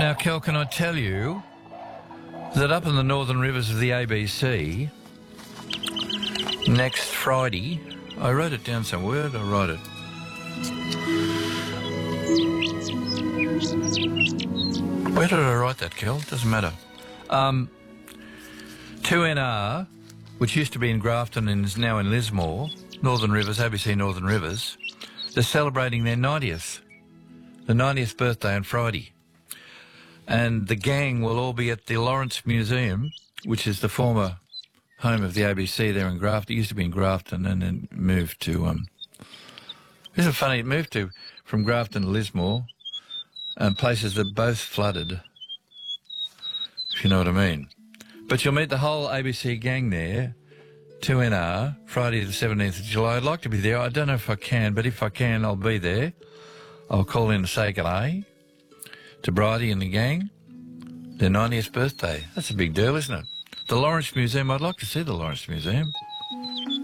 Now, Kel, can I tell you that up in the northern rivers of the ABC, next Friday, I wrote it down somewhere. Where did I write it? Where did I write that, Kel? Doesn't matter. 2NR, which used to be in Grafton and is now in Lismore, Northern Rivers, ABC Northern Rivers, they're celebrating their 90th birthday on Friday. And the gang will all be at the Lawrence Museum, which is the former home of the ABC there in Grafton. It used to be in Grafton and then moved to... Isn't it funny? It moved from Grafton to Lismore, places that both flooded, if you know what I mean. But you'll meet the whole ABC gang there, 2NR, Friday the 17th of July. I'd like to be there. I don't know if I can, but if I can, I'll be there. I'll call in to say g'day to Bridie and the gang. Their 90th birthday. That's a big deal, isn't it? The Lawrence Museum. I'd like to see the Lawrence Museum.